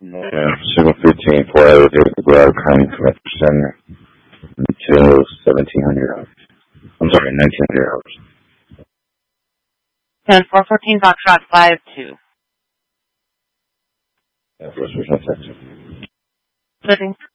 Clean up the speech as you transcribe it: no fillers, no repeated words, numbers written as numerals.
Yeah, 7:15, 4 hours to the Broward County Convention Center until 1700 hours. I'm sorry, 1900 hours. 10-414 Foxtrot 5-2. Yeah, First Regional Texas. Living.